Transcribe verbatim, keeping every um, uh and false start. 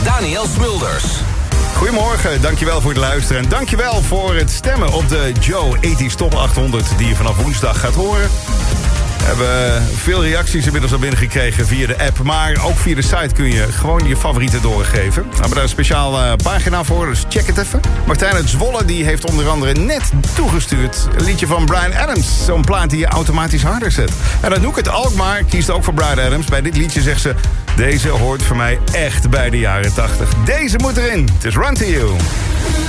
Daniel Smulders. Goedemorgen, dankjewel voor het luisteren. En dankjewel voor het stemmen op de Joe tachtig Top achthonderd... die je vanaf woensdag gaat horen. We hebben veel reacties inmiddels al binnengekregen via de app. Maar ook via de site kun je gewoon je favorieten doorgeven. We hebben daar een speciaal uh, pagina voor, dus check het even. Martijn uit Zwolle die heeft onder andere net toegestuurd... een liedje van Bryan Adams. Zo'n plaat die je automatisch harder zet. En Anouk uit Alkmaar kiest ook voor Bryan Adams. Bij dit liedje zegt ze... deze hoort voor mij echt bij de jaren tachtig. Deze moet erin. Het is Run to You.